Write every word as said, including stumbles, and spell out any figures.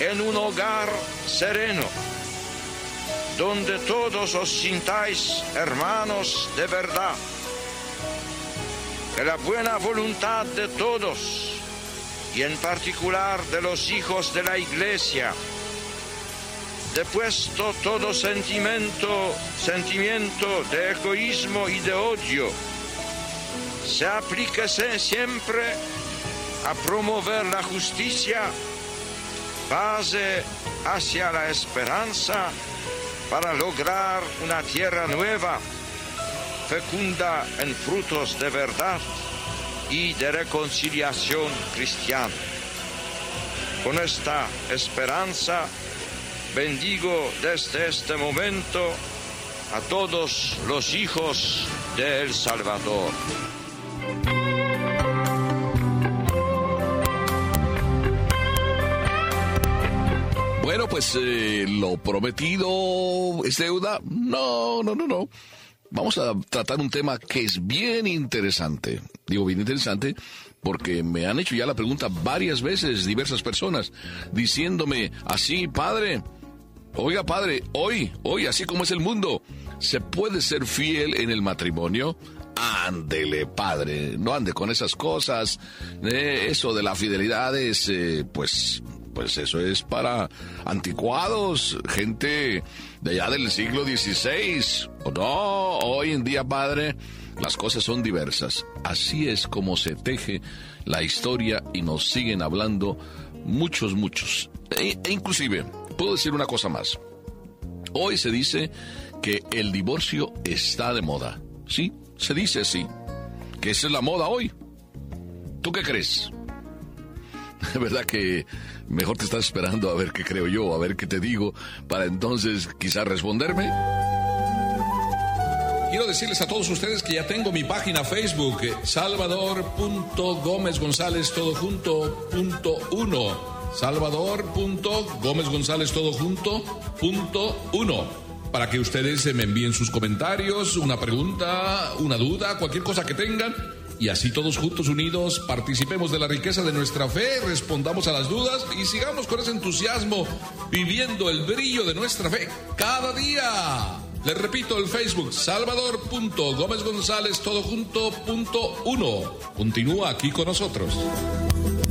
en un hogar sereno, donde todos os sintáis hermanos de verdad. Que la buena voluntad de todos, y en particular de los hijos de la Iglesia, depuesto todo sentimiento, sentimiento de egoísmo y de odio, se aplique siempre a promover la justicia, base hacia la esperanza para lograr una tierra nueva, fecunda en frutos de verdad y de reconciliación cristiana. Con esta esperanza, bendigo desde este momento a todos los hijos de El Salvador. Bueno, pues eh, lo prometido es deuda. No, no, no, no. Vamos a tratar un tema que es bien interesante. Digo bien interesante porque me han hecho ya la pregunta varias veces diversas personas diciéndome así, padre, oiga padre, hoy, hoy, así como es el mundo, ¿se puede ser fiel en el matrimonio? Ándele, padre, no ande con esas cosas. Eh, eso de la fidelidad es, eh, pues... Pues eso es para anticuados, gente de allá del siglo dieciséis. No, hoy en día, padre, las cosas son diversas. Así es como se teje la historia y nos siguen hablando muchos, muchos. E, e inclusive, puedo decir una cosa más. Hoy se dice que el divorcio está de moda. Sí, se dice así. Que esa es la moda hoy. ¿Tú qué crees? De verdad que mejor te estás esperando a ver qué creo yo, a ver qué te digo, para entonces quizás responderme. Quiero decirles a todos ustedes que ya tengo mi página Facebook, Salvador punto Gómez González todo junto punto uno. Salvador punto Gómez González todo junto punto uno. Para que ustedes me envíen sus comentarios, una pregunta, una duda, cualquier cosa que tengan. Y así todos juntos, unidos, participemos de la riqueza de nuestra fe, respondamos a las dudas y sigamos con ese entusiasmo, viviendo el brillo de nuestra fe cada día. Les repito, el Facebook, Salvador punto Gómez González todo junto punto uno. Continúa aquí con nosotros.